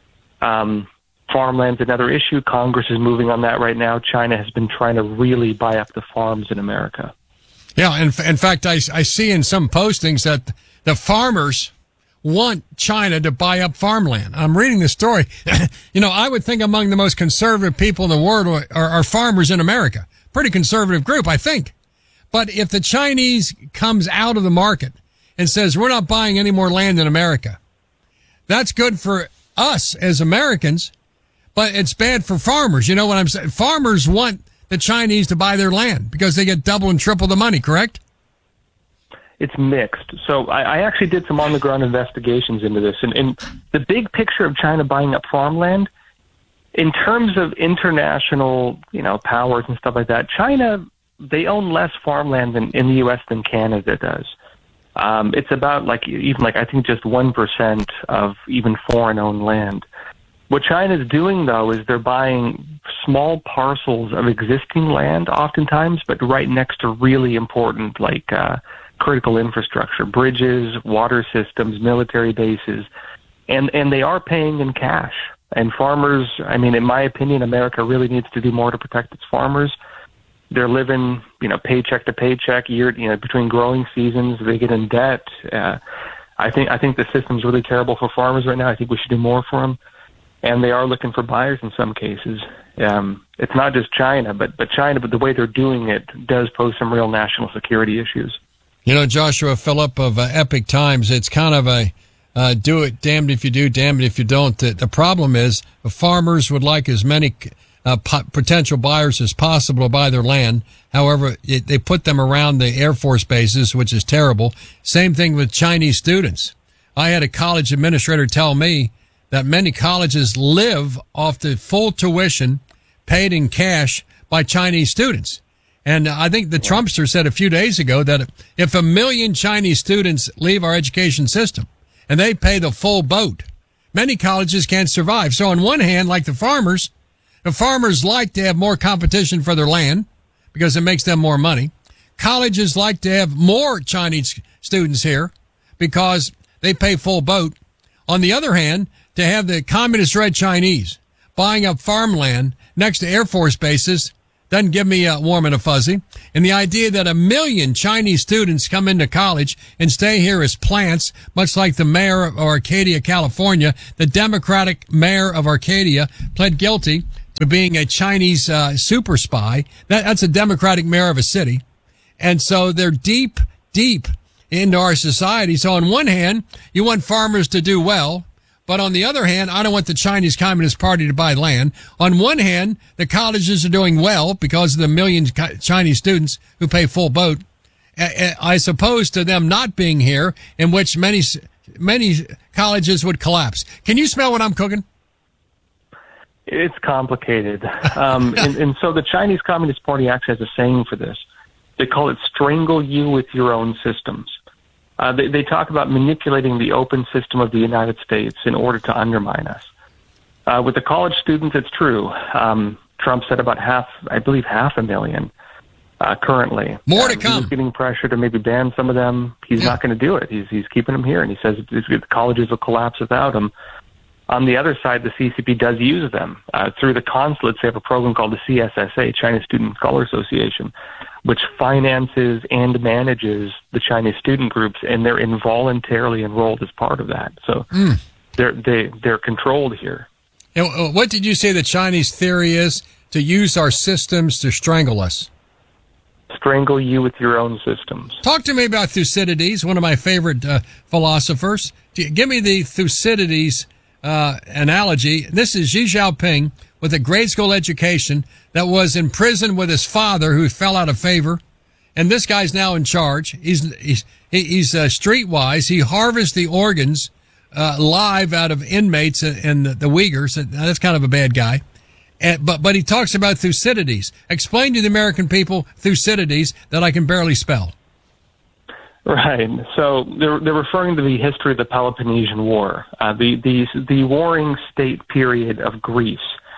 Um, farmland's another issue. Congress is moving on that right now. China has been trying to really buy up the farms in America. Yeah, in, in fact, I, I see in some postings that the farmers want China to buy up farmland. I'm reading the story. You know, I would think among the most conservative people in the world are, are farmers in America. Pretty conservative group, I think. But if the Chinese comes out of the market and says, we're not buying any more land in America, that's good for us as Americans, but it's bad for farmers. You know what I'm saying? Farmers want the Chinese to buy their land because they get double and triple the money, correct? It's mixed. So I, I actually did some on-the-ground investigations into this. And, and the big picture of China buying up farmland, in terms of international, you know, powers and stuff like that, China, they own less farmland than, in the U S than Canada does. Um, it's about like even like I think just one percent of even foreign-owned land. What China's doing, though, is they're buying small parcels of existing land oftentimes, but right next to really important, like, uh, critical infrastructure, bridges, water systems, military bases, and, and they are paying in cash. And farmers, I mean, in my opinion, America really needs to do more to protect its farmers. They're living, you know, paycheck to paycheck, year, you know, between growing seasons. They get in debt. Uh, I think I think the system's really terrible for farmers right now. I think we should do more for them. And they are looking for buyers in some cases. Um, it's not just China, but but China, but the way they're doing it does pose some real national security issues. You know, Joshua Phillip of uh, Epic Times, it's kind of a uh, do it, damned if you do, damned if you don't. The, the problem is the farmers would like as many uh, po- potential buyers as possible to buy their land. However, it, they put them around the Air Force bases, which is terrible. Same thing with Chinese students. I had a college administrator tell me that many colleges live off the full tuition paid in cash by Chinese students. And I think the Trumpster said a few days ago that if a million Chinese students leave our education system and they pay the full boat, many colleges can't survive. So on one hand, like the farmers, the farmers like to have more competition for their land because it makes them more money. Colleges like to have more Chinese students here because they pay full boat. On the other hand, to have the communist red Chinese buying up farmland next to Air Force bases doesn't give me a warm and a fuzzy. And the idea that a million Chinese students come into college and stay here as plants, much like the mayor of Arcadia, California, the Democratic mayor of Arcadia pled guilty to being a Chinese uh, super spy. That, that's a Democratic mayor of a city. And so they're deep, deep into our society. So on one hand, you want farmers to do well. But on the other hand, I don't want the Chinese Communist Party to buy land. On one hand, the colleges are doing well because of the millions of Chinese students who pay full boat. I suppose to them not being here, in which many many colleges would collapse. Can you smell what I'm cooking? It's complicated. Um, and, and so the Chinese Communist Party actually has a saying for this. They call it strangle you with your own systems. Uh, they, they talk about manipulating the open system of the United States in order to undermine us. Uh, with the college students, it's true. Um, Trump said about half, I believe half a million uh, currently. More to um, come. He's getting pressure to maybe ban some of them. He's yeah. not going to do it. He's, he's keeping them here, and he says the colleges will collapse without them. On the other side, the C C P does use them. Uh, through the consulates, they have a program called the C S S A, China Student Scholar Association, which finances and manages the Chinese student groups, and they're involuntarily enrolled as part of that. So mm. they're they, they're controlled here. And what did you say the Chinese theory is? To use our systems to strangle us. Strangle you with your own systems. Talk to me about Thucydides, one of my favorite uh, philosophers. Give me the Thucydides uh, analogy. This is Xi Jinping with a grade school education that was in prison with his father who fell out of favor. And this guy's now in charge. He's, he's, he's uh, streetwise. He harvests the organs uh, live out of inmates in the, the Uyghurs. That's kind of a bad guy. And, but, but he talks about Thucydides. Explain to the American people Thucydides that I can barely spell. Right. So they're, they're referring to the history of the Peloponnesian War, uh, the, the, the warring state period of Greece.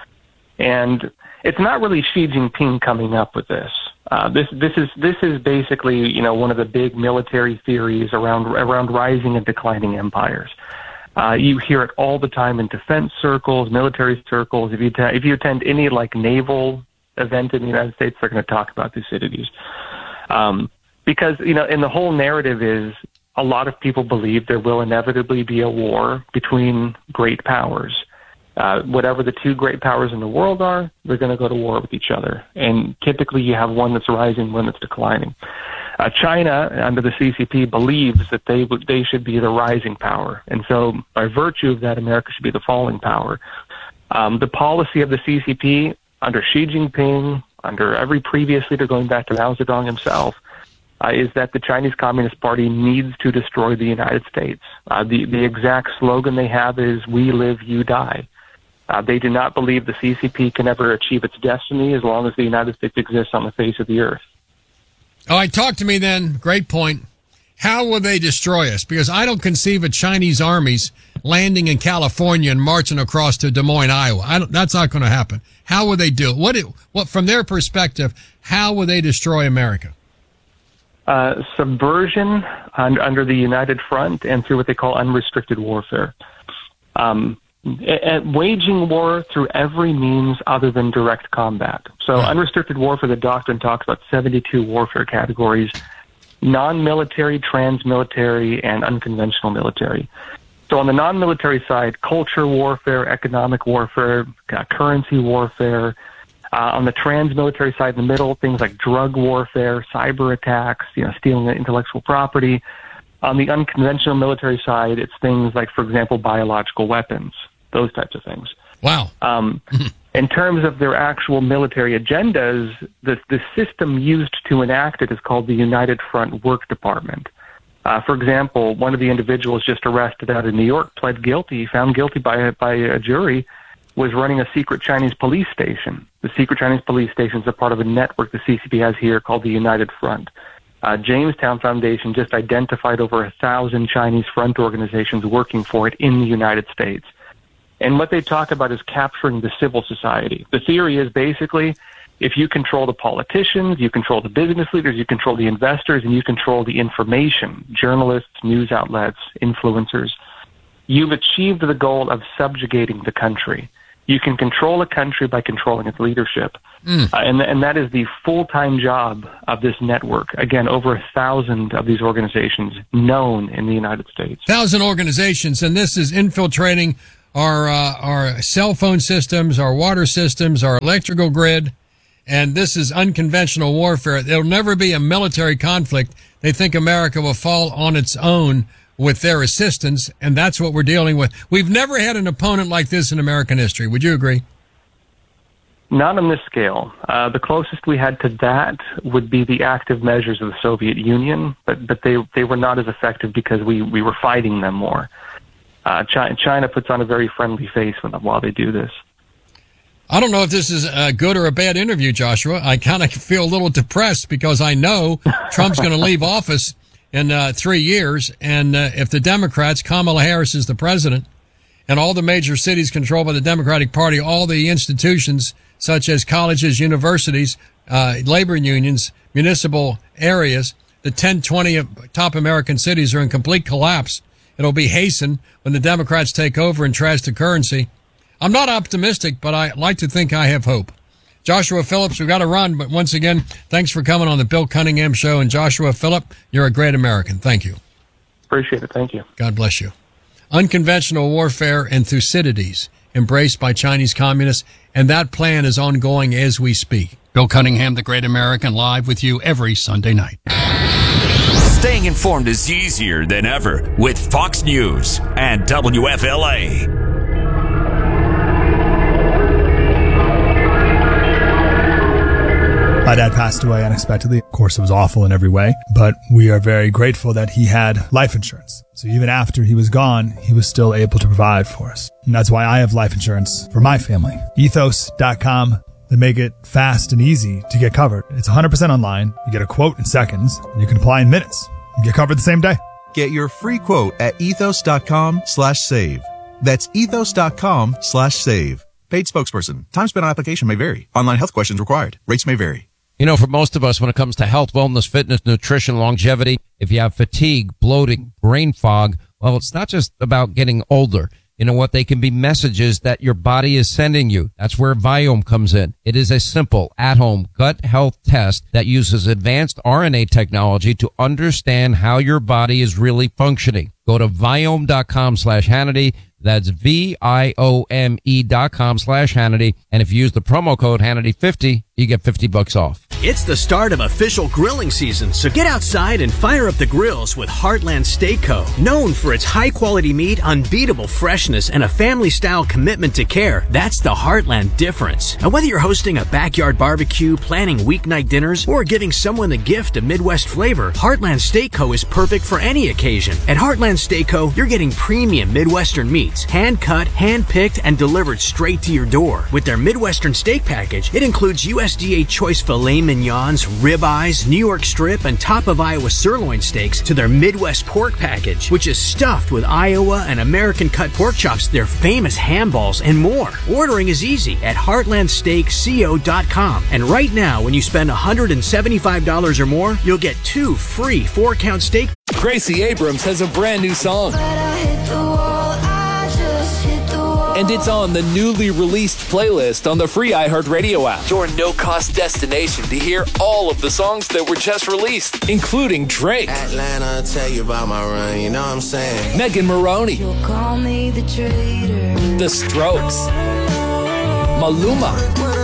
And it's not really Xi Jinping coming up with this. Uh, this, this is, this is basically, you know, one of the big military theories around, around rising and declining empires. Uh, you hear it all the time in defense circles, military circles. If you, ta- if you attend any, like, naval event in the United States, they're going to talk about Thucydides. Um, because, you know, and the whole narrative is a lot of people believe there will inevitably be a war between great powers. Uh, whatever the two great powers in the world are, they're going to go to war with each other. And typically you have one that's rising, one that's declining. Uh, China, under the C C P, believes that they would, they should be the rising power. And so by virtue of that, America should be the falling power. Um, the policy of the C C P under Xi Jinping, under every previous leader going back to Mao Zedong himself, uh, is that the Chinese Communist Party needs to destroy the United States. Uh, the, the exact slogan they have is, "We live, you die." Uh, they do not believe the C C P can ever achieve its destiny as long as the United States exists on the face of the earth. All right, talk to me then. Great point. How will they destroy us? Because I don't conceive of Chinese armies landing in California and marching across to Des Moines, Iowa. I don't, that's not going to happen. How will they do it? What, it, what, from their perspective, how will they destroy America? Uh, subversion un, under the United Front and through what they call unrestricted warfare. Um, and waging war through every means other than direct combat. So right. Unrestricted warfare, the doctrine talks about seventy-two warfare categories: non-military, trans-military, and unconventional military. So on the non-military side, culture warfare, economic warfare, uh, currency warfare. Uh, on the trans-military side, in the middle, things like drug warfare, cyber attacks, you know, stealing intellectual property. On the unconventional military side, it's things like, for example, biological weapons, those types of things. Wow. Um, in terms of their actual military agendas, the, the system used to enact it is called the United Front Work Department. Uh, for example, one of the individuals just arrested out in New York pled guilty, found guilty by a, by a jury, was running a secret Chinese police station. The secret Chinese police station is a part of a network the C C P has here called the United Front. Uh, Jamestown Foundation just identified over a thousand Chinese front organizations working for it in the United States. And what they talk about is capturing the civil society. The theory is basically, if you control the politicians, you control the business leaders, you control the investors, and you control the information, journalists, news outlets, influencers, you've achieved the goal of subjugating the country. You can control a country by controlling its leadership. Mm. Uh, and, and that is the full-time job of this network. Again, over a thousand of these organizations known in the United States. Thousand organizations, and this is infiltrating our, uh, our cell phone systems, our water systems, our electrical grid. And this is unconventional warfare. There'll never be a military conflict. They think America will fall on its own with their assistance, and that's what we're dealing with. We've never had an opponent like this in American history. Would you agree? Not on this scale. Uh, the closest we had to that would be the active measures of the Soviet Union, but but they they were not as effective because we, we were fighting them more. Uh, China, China puts on a very friendly face when, while they do this. I don't know if this is a good or a bad interview, Joshua. I kind of feel a little depressed because I know Trump's going to leave office in uh, three years, and uh, if the Democrats, Kamala Harris is the president, and all the major cities controlled by the Democratic Party, all the institutions such as colleges, universities, uh, labor unions, municipal areas, the ten, twenty top American cities are in complete collapse. It'll be hastened when the Democrats take over and trash the currency. I'm not optimistic, but I like to think I have hope. Joshua Phillips, we've got to run, but once again, thanks for coming on the Bill Cunningham Show. And Joshua Phillip, you're a great American. Thank you. Appreciate it. Thank you. God bless you. Unconventional warfare and Thucydides embraced by Chinese communists, and that plan is ongoing as we speak. Bill Cunningham, the great American, live with you every Sunday night. Staying informed is easier than ever with Fox News and W F L A. My dad passed away unexpectedly. Of course, it was awful in every way, but we are very grateful that he had life insurance. So even after he was gone, he was still able to provide for us. And that's why I have life insurance for my family. ethos dot com. They make it fast and easy to get covered. It's one hundred percent online. You get a quote in seconds, and you can apply in minutes. You get covered the same day. Get your free quote at ethos dot com slash save. That's ethos dot com slash save. Paid spokesperson. Time spent on application may vary. Online health questions required. Rates may vary. You know, for most of us, when it comes to health, wellness, fitness, nutrition, longevity, if you have fatigue, bloating, brain fog, well, it's not just about getting older. You know what? They can be messages that your body is sending you. That's where Viome comes in. It is a simple, at-home gut health test that uses advanced R N A technology to understand how your body is really functioning. Go to Viome dot com slash Hannity. That's V I O M E dot com slash Hannity. And if you use the promo code Hannity fifty, you get fifty bucks off. It's the start of official grilling season, so get outside and fire up the grills with Heartland Steak Co. Known for its high-quality meat, unbeatable freshness, and a family-style commitment to care, that's the Heartland difference. And whether you're hosting a backyard barbecue, planning weeknight dinners, or giving someone the gift of Midwest flavor, Heartland Steak Co. is perfect for any occasion. At Heartland Steak Co., you're getting premium Midwestern meats, hand-cut, hand-picked, and delivered straight to your door. With their Midwestern steak package, it includes U S D A choice filet mignons, ribeyes, New York strip, and top of Iowa sirloin steaks to their Midwest pork package, which is stuffed with Iowa and American cut pork chops, their famous ham balls, and more. Ordering is easy at heartland steak co dot com. And right now, when you spend one hundred seventy-five dollars or more, you'll get two free four-count steak. Gracie Abrams has a brand new song. And it's on the newly released playlist on the free iHeartRadio app. Your no-cost destination to hear all of the songs that were just released, including Drake, Atlanta, tell you about my run, you know what I'm saying? Megan Maroney, You'll call me the traitor. The Strokes, Maluma,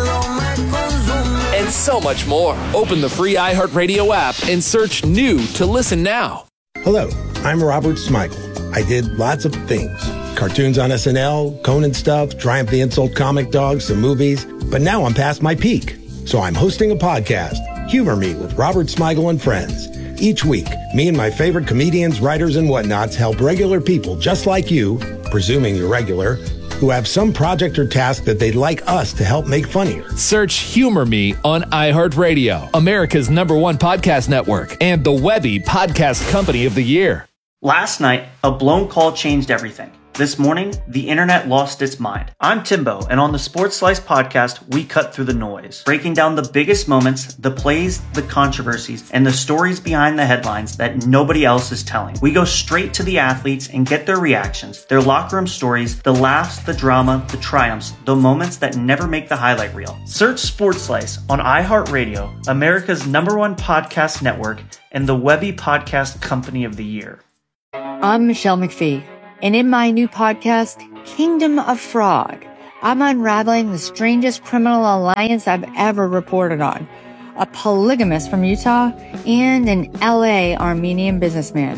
and so much more. Open the free iHeartRadio app and search new to listen now. Hello, I'm Robert Smigel. I did lots of things. Cartoons on S N L, Conan stuff, Triumph the Insult comic dogs, some movies. But now I'm past my peak. So I'm hosting a podcast, Humor Me with Robert Smigel and Friends. Each week, me and my favorite comedians, writers, and whatnots help regular people just like you, presuming you're regular, who have some project or task that they'd like us to help make funnier. Search Humor Me on iHeartRadio, America's number one podcast network, and the Webby Podcast Company of the Year. Last night, a blown call changed everything. This morning, the internet lost its mind. I'm Timbo, and on the Sports Slice podcast, we cut through the noise, breaking down the biggest moments, the plays, the controversies, and the stories behind the headlines that nobody else is telling. We go straight to the athletes and get their reactions, their locker room stories, the laughs, the drama, the triumphs, the moments that never make the highlight reel. Search Sports Slice on iHeartRadio, America's number one podcast network, and the Webby Podcast Company of the Year. I'm Michelle McPhee. And in my new podcast, Kingdom of Frog, I'm unraveling the strangest criminal alliance I've ever reported on. A polygamist from Utah and an L A Armenian businessman.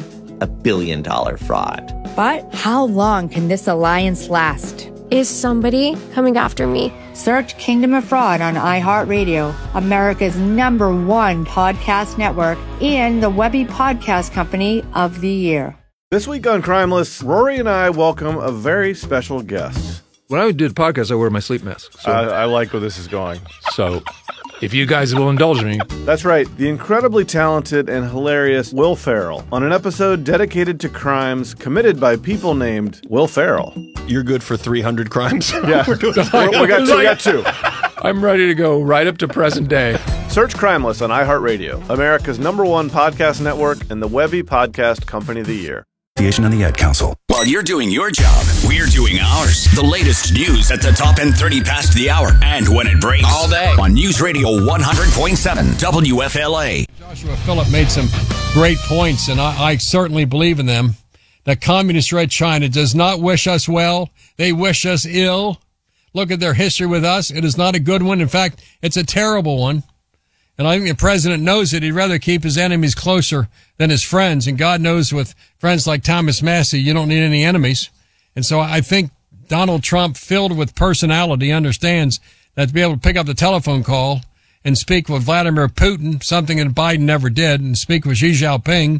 a billion dollar fraud. But how long can this alliance last? Is somebody coming after me? Search Kingdom of Fraud on iHeartRadio, America's number one podcast network, and the Webby Podcast Company of the Year. This week on Crimeless, Rory and I welcome a very special guest. When I do the podcast, I wear my sleep mask. So. I, I like where this is going. So, if you guys will indulge me. That's right, the incredibly talented and hilarious Will Ferrell on an episode dedicated to crimes committed by people named Will Ferrell. You're good for three hundred crimes? Yeah, we, got two, we got two. I'm ready to go right up to present day. Search Crimeless on iHeartRadio, America's number one podcast network and the Webby Podcast Company of the Year. On the Ad Council. While you're doing your job, we're doing ours. The latest news at the top and thirty past the hour. And when it breaks. All day. On News Radio one hundred point seven W F L A. Joshua Phillip made some great points, and I, I certainly believe in them. That communist Red China does not wish us well. They wish us ill. Look at their history with us. It is not a good one. In fact, it's a terrible one. And I think the president knows it. He'd rather keep his enemies closer than his friends. And God knows with friends like Thomas Massey, you don't need any enemies. And so I think Donald Trump, filled with personality, understands that to be able to pick up the telephone call and speak with Vladimir Putin, something that Biden never did, and speak with Xi Jinping,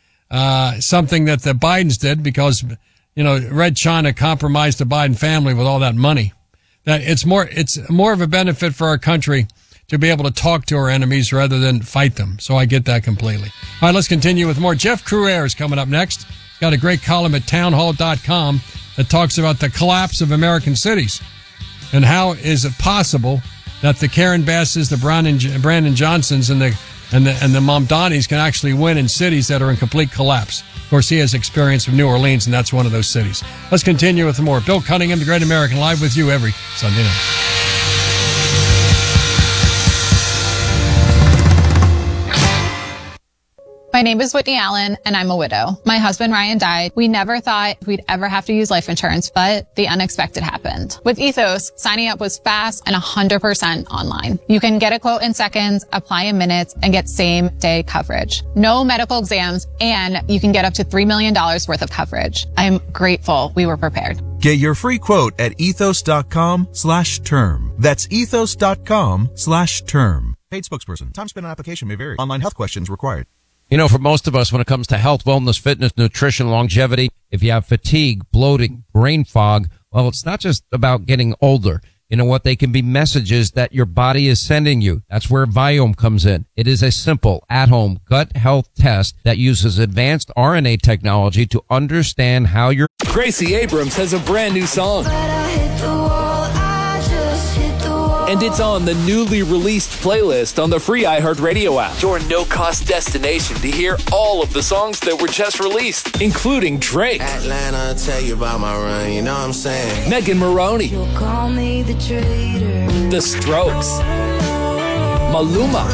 uh, something that the Bidens did because, you know, Red China compromised the Biden family with all that money. That it's more, it's more of a benefit for our country to be able to talk to our enemies rather than fight them. So I get that completely. All right, let's continue with more. Jeff Crouere is coming up next. He's got a great column at townhall dot com that talks about the collapse of American cities and how is it possible that the Karen Basses, the Brandon, Brandon Johnsons, and the and the and the Mamdanis can actually win in cities that are in complete collapse. Of course, he has experience from New Orleans, and that's one of those cities. Let's continue with more. Bill Cunningham, The Great American, live with you every Sunday night. My name is Whitney Allen, and I'm a widow. My husband, Ryan, died. We never thought we'd ever have to use life insurance, but the unexpected happened. With Ethos, signing up was fast and one hundred percent online. You can get a quote in seconds, apply in minutes, and get same-day coverage. No medical exams, and you can get up to three million dollars worth of coverage. I'm grateful we were prepared. Get your free quote at ethos.com slash term. That's ethos.com slash term. Paid spokesperson. Time spent on application may vary. Online health questions required. You know, for most of us, when it comes to health, wellness, fitness, nutrition, longevity, if you have fatigue, bloating, brain fog, well, it's not just about getting older. You know what? They can be messages that your body is sending you. That's where Viome comes in. It is a simple, at-home gut health test that uses advanced R N A technology to understand how your... Gracie Abrams has a brand new song. And it's on the newly released playlist on the free iHeartRadio app. Your no-cost destination to hear all of the songs that were just released, including Drake, Atlanta, tell you about my run, you know what I'm saying? Megan Maroney, You'll call me the traitor. The Strokes, Maluma,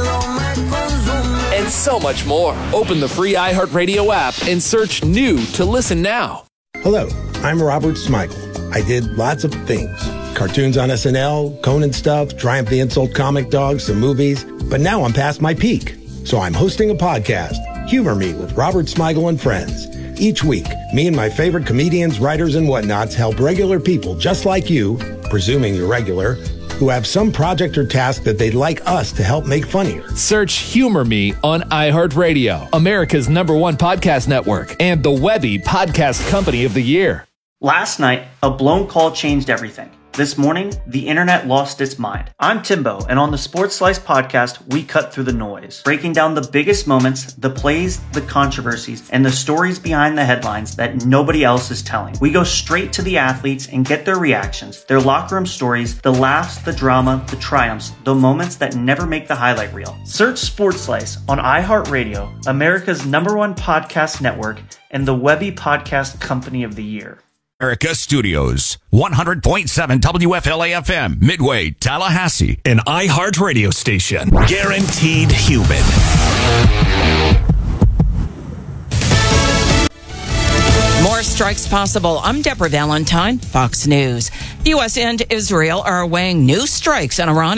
and so much more. Open the free iHeartRadio app and search new to listen now. Hello, I'm Robert Smigel. I did lots of things. Cartoons on S N L, Conan stuff, Triumph the Insult comic dogs, some movies. But now I'm past my peak. So I'm hosting a podcast, Humor Me with Robert Smigel and Friends. Each week, me and my favorite comedians, writers, and whatnots help regular people just like you, presuming you're regular, who have some project or task that they'd like us to help make funnier. Search Humor Me on iHeartRadio, America's number one podcast network, and the Webby Podcast Company of the Year. Last night, a blown call changed everything. This morning, the internet lost its mind. I'm Timbo, and on the Sports Slice podcast, we cut through the noise, breaking down the biggest moments, the plays, the controversies, and the stories behind the headlines that nobody else is telling. We go straight to the athletes and get their reactions, their locker room stories, the laughs, the drama, the triumphs, the moments that never make the highlight reel. Search Sports Slice on iHeartRadio, America's number one podcast network, and the Webby Podcast Company of the Year. America Studios, one hundred point seven W F L A F M, Midway, Tallahassee, an iHeart radio station. Guaranteed human. More strikes possible. I'm Deborah Valentine, Fox News. The U S and Israel are weighing new strikes on Iran